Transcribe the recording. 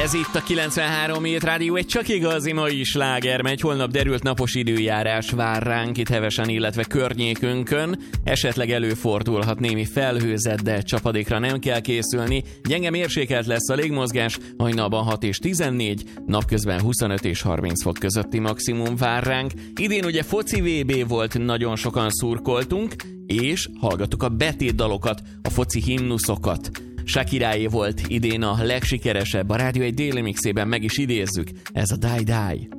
Ez itt a 93 Hét Rádió, egy csak igazi mai sláger megy. Holnap derült napos időjárás vár ránk itt Hevesen, illetve környékünkön. Esetleg előfordulhat némi felhőzet, de csapadékra nem kell készülni. Gyenge mérsékelt lesz a légmozgás, hajnalban 6 és 14, napközben 25 és 30 fok közötti maximum vár ránk. Idén ugye foci VB volt, nagyon sokan szurkoltunk, és hallgattuk a betétdalokat, a foci himnuszokat. Shakiráé volt idén a legsikeresebb, a Rádió egy déli mixében meg is idézzük, ez a Die Die.